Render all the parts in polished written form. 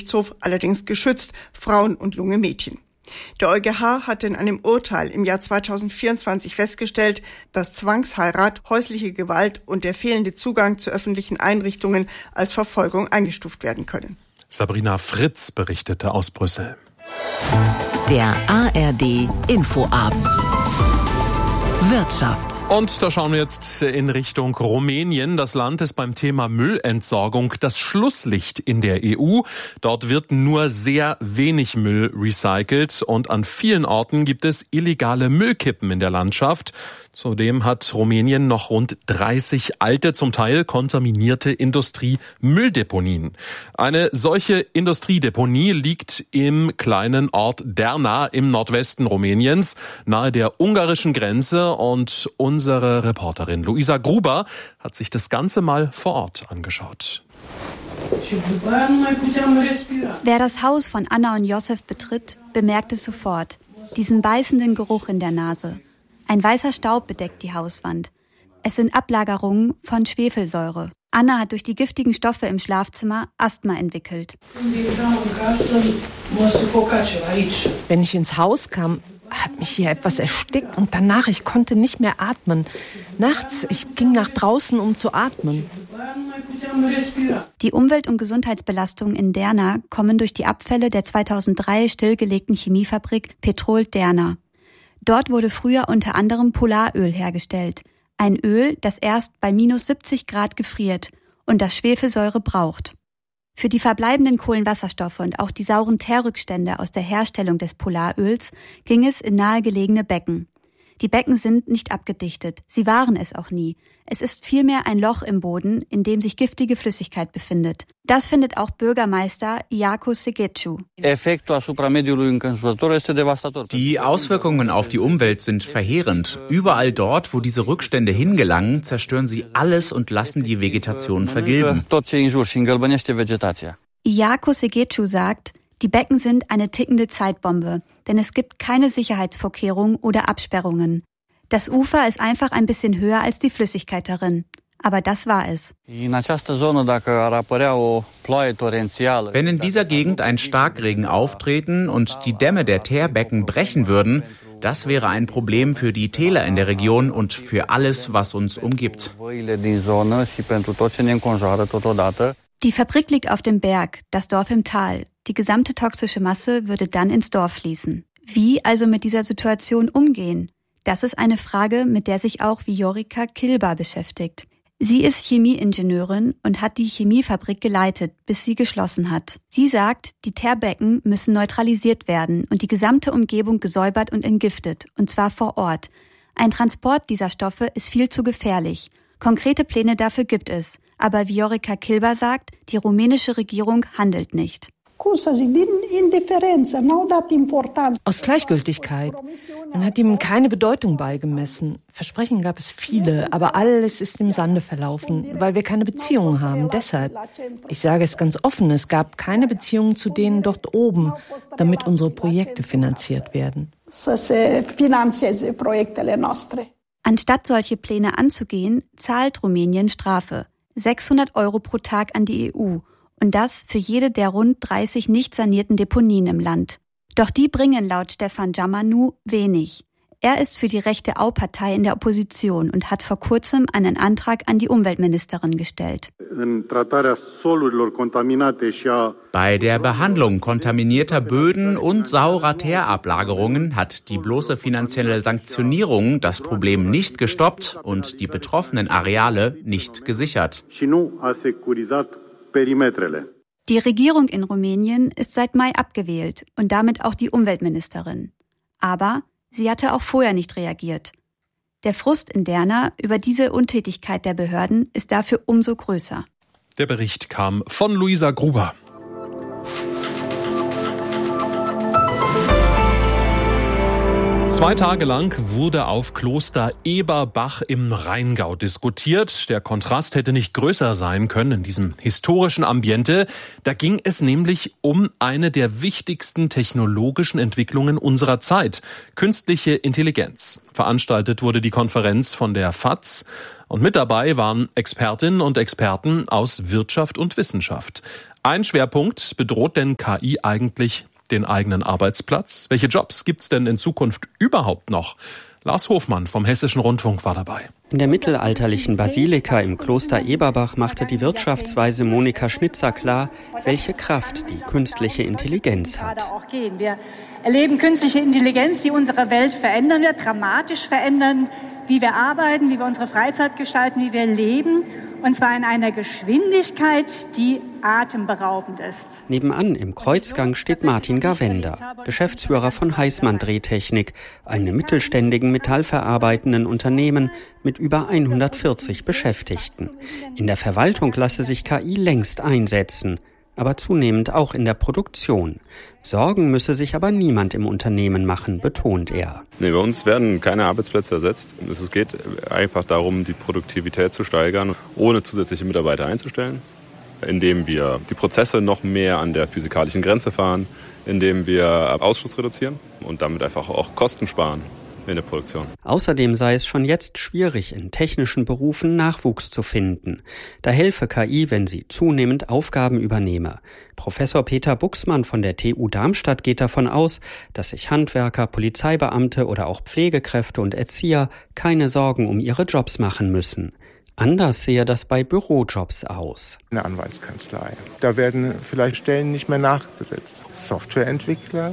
Gerichtshof allerdings geschützt, Frauen und junge Mädchen. Der EuGH hatte in einem Urteil im Jahr 2024 festgestellt, dass Zwangsheirat, häusliche Gewalt und der fehlende Zugang zu öffentlichen Einrichtungen als Verfolgung eingestuft werden können. Sabrina Fritz berichtete aus Brüssel. Der ARD Infoabend. Wirtschaft. Und da schauen wir jetzt in Richtung Rumänien. Das Land ist beim Thema Müllentsorgung das Schlusslicht in der EU. Dort wird nur sehr wenig Müll recycelt und an vielen Orten gibt es illegale Müllkippen in der Landschaft. Zudem hat Rumänien noch rund 30 alte, zum Teil kontaminierte Industrie-Mülldeponien. Eine solche Industriedeponie liegt im kleinen Ort Derna im Nordwesten Rumäniens, nahe der ungarischen Grenze, und unsere Reporterin Luisa Gruber hat sich das Ganze mal vor Ort angeschaut. Wer das Haus von Anna und Josef betritt, bemerkt es sofort. Diesen beißenden Geruch in der Nase. Ein weißer Staub bedeckt die Hauswand. Es sind Ablagerungen von Schwefelsäure. Anna hat durch die giftigen Stoffe im Schlafzimmer Asthma entwickelt. Wenn ich ins Haus kam, hat mich hier etwas erstickt und danach, ich konnte nicht mehr atmen. Nachts, ich ging nach draußen, um zu atmen. Die Umwelt- und Gesundheitsbelastungen in Derna kommen durch die Abfälle der 2003 stillgelegten Chemiefabrik Petrol Derna. Dort wurde früher unter anderem Polaröl hergestellt. Ein Öl, das erst bei minus 70 Grad gefriert und das Schwefelsäure braucht. Für die verbleibenden Kohlenwasserstoffe und auch die sauren Teerrückstände aus der Herstellung des Polaröls ging es in nahegelegene Becken. Die Becken sind nicht abgedichtet, sie waren es auch nie. Es ist vielmehr ein Loch im Boden, in dem sich giftige Flüssigkeit befindet. Das findet auch Bürgermeister Iarcu Sigeciu. Die Auswirkungen auf die Umwelt sind verheerend. Überall dort, wo diese Rückstände hingelangen, zerstören sie alles und lassen die Vegetation vergilben. Iarcu Sigeciu sagt, die Becken sind eine tickende Zeitbombe, denn es gibt keine Sicherheitsvorkehrungen oder Absperrungen. Das Ufer ist einfach ein bisschen höher als die Flüssigkeit darin. Aber das war es. Wenn in dieser Gegend ein Starkregen auftreten und die Dämme der Teerbecken brechen würden, das wäre ein Problem für die Täler in der Region und für alles, was uns umgibt. Die Fabrik liegt auf dem Berg, das Dorf im Tal. Die gesamte toxische Masse würde dann ins Dorf fließen. Wie also mit dieser Situation umgehen? Das ist eine Frage, mit der sich auch Viorica Kilba beschäftigt. Sie ist Chemieingenieurin und hat die Chemiefabrik geleitet, bis sie geschlossen hat. Sie sagt, die Teerbecken müssen neutralisiert werden und die gesamte Umgebung gesäubert und entgiftet, und zwar vor Ort. Ein Transport dieser Stoffe ist viel zu gefährlich. Konkrete Pläne dafür gibt es, aber Viorica Kilba sagt, die rumänische Regierung handelt nicht. Aus Gleichgültigkeit. Man hat ihm keine Bedeutung beigemessen. Versprechen gab es viele, aber alles ist im Sande verlaufen, weil wir keine Beziehungen haben. Deshalb, ich sage es ganz offen, es gab keine Beziehungen zu denen dort oben, damit unsere Projekte finanziert werden. Anstatt solche Pläne anzugehen, zahlt Rumänien Strafe. 600 € pro Tag an die EU. Und das für jede der rund 30 nicht sanierten Deponien im Land. Doch die bringen laut Stefan Giamanu wenig. Er ist für die rechte Au-Partei in der Opposition und hat vor kurzem einen Antrag an die Umweltministerin gestellt. Bei der Behandlung kontaminierter Böden und saurer Teerablagerungen hat die bloße finanzielle Sanktionierung das Problem nicht gestoppt und die betroffenen Areale nicht gesichert. Die Regierung in Rumänien ist seit Mai abgewählt und damit auch die Umweltministerin. Aber sie hatte auch vorher nicht reagiert. Der Frust in Derna über diese Untätigkeit der Behörden ist dafür umso größer. Der Bericht kam von Luisa Gruber. Zwei Tage lang wurde auf Kloster Eberbach im Rheingau diskutiert. Der Kontrast hätte nicht größer sein können in diesem historischen Ambiente. Da ging es nämlich um eine der wichtigsten technologischen Entwicklungen unserer Zeit, künstliche Intelligenz. Veranstaltet wurde die Konferenz von der FAZ. Und mit dabei waren Expertinnen und Experten aus Wirtschaft und Wissenschaft. Ein Schwerpunkt: bedroht denn KI eigentlich den eigenen Arbeitsplatz? Welche Jobs gibt's denn in Zukunft überhaupt noch? Lars Hofmann vom Hessischen Rundfunk war dabei. In der mittelalterlichen Basilika im Kloster Eberbach machte die Wirtschaftsweise Monika Schnitzer klar, welche Kraft die künstliche Intelligenz hat. Wir erleben künstliche Intelligenz, die unsere Welt verändern wird, dramatisch verändern, wie wir arbeiten, wie wir unsere Freizeit gestalten, wie wir leben. Und zwar in einer Geschwindigkeit, die atemberaubend ist. Nebenan im Kreuzgang steht Martin Gawender, Geschäftsführer von Heißmann Drehtechnik, einem mittelständigen metallverarbeitenden Unternehmen mit über 140 Beschäftigten. In der Verwaltung lasse sich KI längst einsetzen, aber zunehmend auch in der Produktion. Sorgen müsse sich aber niemand im Unternehmen machen, betont er. Nee, bei uns werden keine Arbeitsplätze ersetzt. Es geht einfach darum, die Produktivität zu steigern, ohne zusätzliche Mitarbeiter einzustellen, indem wir die Prozesse noch mehr an der physikalischen Grenze fahren, indem wir Ausschuss reduzieren und damit einfach auch Kosten sparen in der Produktion. Außerdem sei es schon jetzt schwierig, in technischen Berufen Nachwuchs zu finden. Da helfe KI, wenn sie zunehmend Aufgaben übernehme. Professor Peter Buxmann von der TU Darmstadt geht davon aus, dass sich Handwerker, Polizeibeamte oder auch Pflegekräfte und Erzieher keine Sorgen um ihre Jobs machen müssen. Anders sehe das bei Bürojobs aus. Eine Anwaltskanzlei. Da werden vielleicht Stellen nicht mehr nachbesetzt. Softwareentwickler,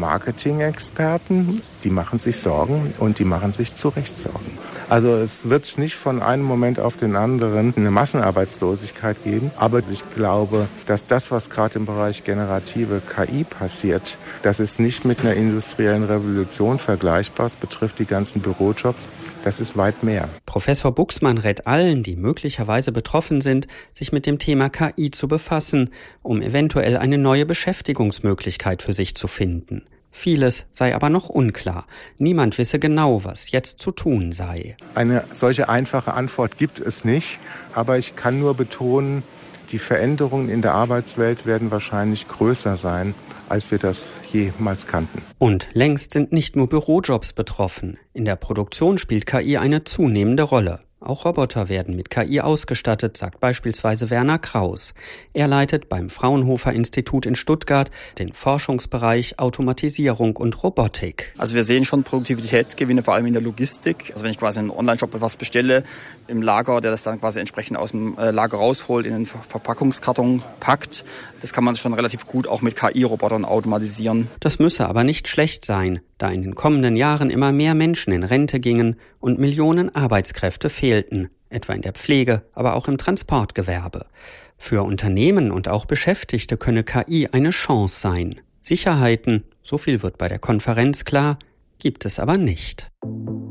Marketing-Experten, die machen sich Sorgen und die machen sich zu Recht Sorgen. Also es wird nicht von einem Moment auf den anderen eine Massenarbeitslosigkeit geben. Aber ich glaube, dass das, was gerade im Bereich generative KI passiert, das ist nicht mit einer industriellen Revolution vergleichbar. Es betrifft die ganzen Bürojobs. Das ist weit mehr. Professor Buxmann rät allen, die möglicherweise betroffen sind, sich mit dem Thema KI zu befassen, um eventuell eine neue Beschäftigungsmöglichkeit für sich zu finden. Vieles sei aber noch unklar. Niemand wisse genau, was jetzt zu tun sei. Eine solche einfache Antwort gibt es nicht, aber ich kann nur betonen, die Veränderungen in der Arbeitswelt werden wahrscheinlich größer sein, als wir das jemals kannten. Und längst sind nicht nur Bürojobs betroffen. In der Produktion spielt KI eine zunehmende Rolle. Auch Roboter werden mit KI ausgestattet, sagt beispielsweise Werner Kraus. Er leitet beim Fraunhofer-Institut in Stuttgart den Forschungsbereich Automatisierung und Robotik. Also wir sehen schon Produktivitätsgewinne, vor allem in der Logistik. Also wenn ich quasi einen Online-Shop etwas bestelle im Lager, der das dann quasi entsprechend aus dem Lager rausholt, in den Verpackungskarton packt, das kann man schon relativ gut auch mit KI-Robotern automatisieren. Das müsse aber nicht schlecht sein, da in den kommenden Jahren immer mehr Menschen in Rente gingen und Millionen Arbeitskräfte fehlten, etwa in der Pflege, aber auch im Transportgewerbe. Für Unternehmen und auch Beschäftigte könne KI eine Chance sein. Sicherheiten, so viel wird bei der Konferenz klar, gibt es aber nicht.